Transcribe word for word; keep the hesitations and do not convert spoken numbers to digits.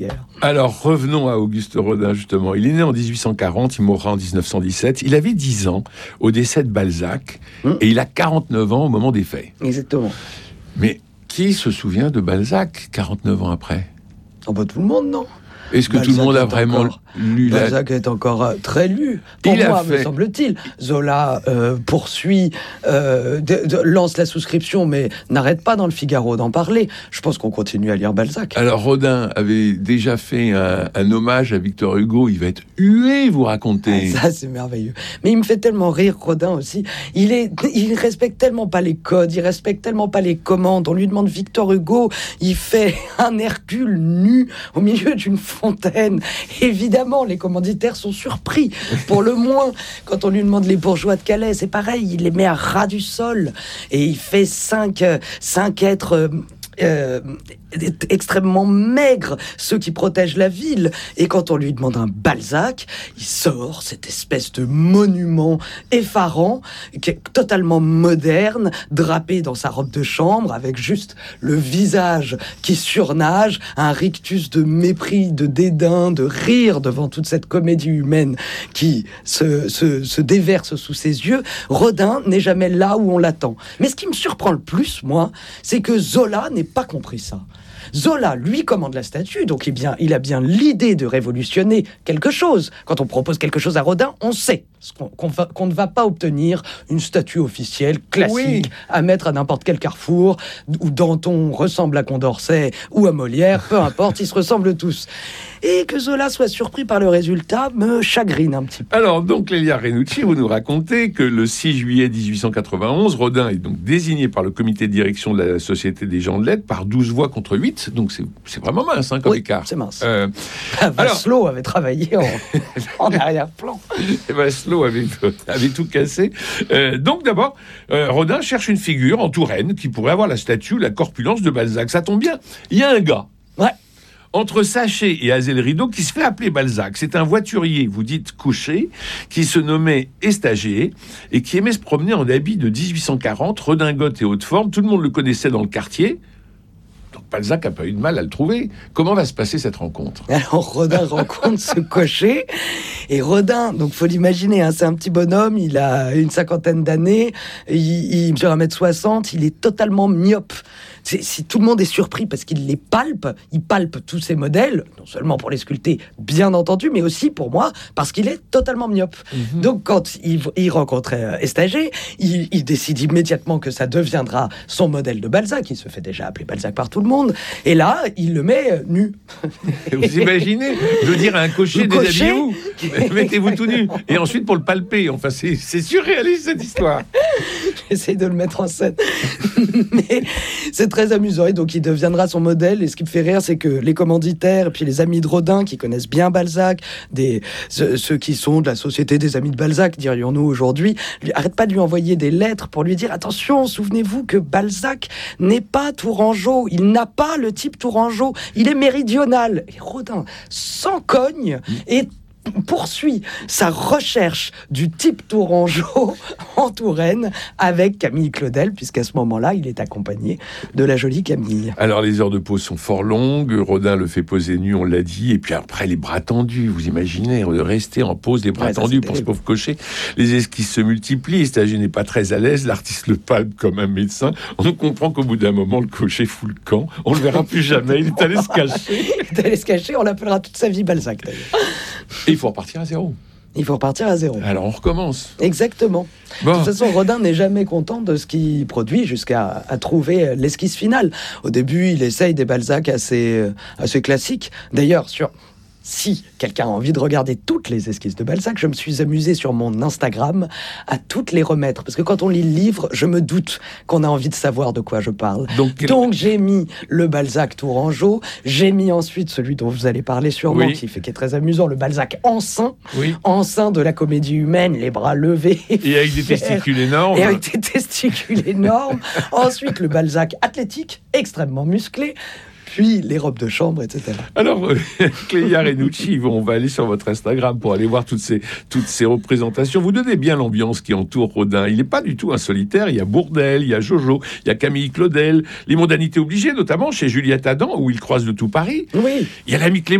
Alors, revenons à Auguste Rodin, justement. Il est né en dix-huit cent quarante, il mourra en dix-neuf cent dix-sept. Il avait dix ans au décès de Balzac, mmh. et il a quarante-neuf ans au moment des faits. Exactement. Mais qui se souvient de Balzac quarante-neuf ans après ? Oh bah, tout le monde, non ? Est-ce que Balzac tout le monde a vraiment encore, lu la... Balzac est encore euh, très lu, pour il moi, fait... me semble-t-il. Zola euh, poursuit, euh, de, de, lance la souscription, mais n'arrête pas dans le Figaro d'en parler. Je pense qu'on continue à lire Balzac. Alors, Rodin avait déjà fait un, un hommage à Victor Hugo. Il va être hué, vous racontez. Ah, ça, c'est merveilleux. Mais il me fait tellement rire, Rodin, aussi. Il est, il respecte tellement pas les codes, il respecte tellement pas les commandes. On lui demande Victor Hugo, il fait un Hercule nu au milieu d'une fontaine. Évidemment, les commanditaires sont surpris, pour le moins. Quand on lui demande les bourgeois de Calais, c'est pareil, il les met à ras du sol. Et il fait cinq, cinq êtres... Euh, Euh, extrêmement maigres, ceux qui protègent la ville. Et quand on lui demande un Balzac, il sort cette espèce de monument effarant, qui est totalement moderne, drapé dans sa robe de chambre, avec juste le visage qui surnage, un rictus de mépris, de dédain, de rire devant toute cette comédie humaine qui se, se, se déverse sous ses yeux. Rodin n'est jamais là où on l'attend. Mais ce qui me surprend le plus, moi, c'est que Zola n'est pas compris ça. Zola, lui, commande la statue, donc il, bien, il a bien l'idée de révolutionner quelque chose. Quand on propose quelque chose à Rodin, on sait qu'on, qu'on, va, qu'on ne va pas obtenir une statue officielle classique oui. à mettre à n'importe quel carrefour, où Danton ressemble à Condorcet ou à Molière, peu importe, ils se ressemblent tous. Et que Zola soit surpris par le résultat me chagrine un petit peu. Alors, donc, Lélia Renucci, vous nous racontez que le six juillet dix-huit cent quatre-vingt-onze, Rodin est donc désigné par le comité de direction de la Société des gens de lettres par douze voix contre huit, donc c'est, c'est vraiment mince hein, comme oui, écart. c'est mince. Euh, Vasselot alors... avait travaillé en, en arrière-plan. Vasselot avait, avait tout cassé. Euh, donc d'abord, euh, Rodin cherche une figure en Touraine qui pourrait avoir la statue, la corpulence de Balzac. Ça tombe bien, il y a un gars. Ouais. Entre Saché et Azel-Rideau, qui se fait appeler Balzac. C'est un voiturier, vous dites couché, qui se nommait Estager et qui aimait se promener en habit de dix-huit cent quarante, redingote et haute forme. Tout le monde le connaissait dans le quartier. Donc Balzac n'a pas eu de mal à le trouver. Comment va se passer cette rencontre ? Alors Rodin rencontre ce cocher. Et Rodin, donc faut l'imaginer, hein, c'est un petit bonhomme, il a une cinquantaine d'années, il, il mesure un mètre soixante, il est totalement myope. C'est, si tout le monde est surpris parce qu'il les palpe, il palpe tous ces modèles, non seulement pour les sculpter, bien entendu, mais aussi pour moi, parce qu'il est totalement myope. Mm-hmm. Donc quand il, il rencontrait Estager, il, il décide immédiatement que ça deviendra son modèle de Balzac, il se fait déjà appeler Balzac par tout le monde, et là, il le met nu. Vous imaginez de dire à un cocher, déshabillez-vous, mettez-vous tout nu, et ensuite pour le palper, enfin c'est, c'est surréaliste cette histoire. J'essaie de le mettre en scène. Mais c'est très amusant, et donc il deviendra son modèle. Et ce qui me fait rire, c'est que les commanditaires et puis les amis de Rodin qui connaissent bien Balzac, des, ceux, ceux qui sont de la Société des Amis de Balzac, dirions-nous aujourd'hui, lui, arrêtent pas de lui envoyer des lettres pour lui dire attention, souvenez-vous que Balzac n'est pas tourangeau, il n'a pas le type tourangeau, il est méridional. Et Rodin s'en cogne et poursuit sa recherche du type tourangeau en Touraine avec Camille Claudel, puisqu'à ce moment-là, il est accompagné de la jolie Camille. Alors, les heures de pause sont fort longues. Rodin le fait poser nu, on l'a dit. Et puis après, les bras tendus. Vous imaginez, de rester en pause, les bras ouais, tendus pour ce pauvre cocher. Les esquisses se multiplient. Estager n'est pas très à l'aise. L'artiste le palpe comme un médecin. On comprend qu'au bout d'un moment, le cocher fout le camp. On le verra plus jamais. Il est allé se cacher. Il est allé se cacher. On l'appellera toute sa vie Balzac, d'ailleurs. Et il faut repartir à zéro. Il faut repartir à zéro. Alors on recommence. Exactement. Bon. De toute façon, Rodin n'est jamais content de ce qu'il produit jusqu'à à trouver l'esquisse finale. Au début, il essaye des Balzac assez, assez classiques. D'ailleurs, sur... si quelqu'un a envie de regarder toutes les esquisses de Balzac, je me suis amusé sur mon Instagram à toutes les remettre. Parce que quand on lit le livre, je me doute qu'on a envie de savoir de quoi je parle. Donc, Donc j'ai mis le Balzac tourangeau, j'ai mis ensuite celui dont vous allez parler sûrement, oui. qui, fait, qui est très amusant, le Balzac enceint, oui. enceint de la comédie humaine, les bras levés. Et avec des testicules énormes. Et avec des testicules énormes. Ensuite, le Balzac athlétique, extrêmement musclé. puis les robes de chambre, et cetera. Alors, euh, Clélia Renucci, on va aller sur votre Instagram pour aller voir toutes ces, toutes ces représentations. Vous donnez bien l'ambiance qui entoure Rodin. Il n'est pas du tout un solitaire. Il y a Bourdelle, il y a Jojo, il y a Camille Claudel, les mondanités obligées, notamment chez Juliette Adam, où il croise de tout Paris. Oui. Il y a l'ami Clément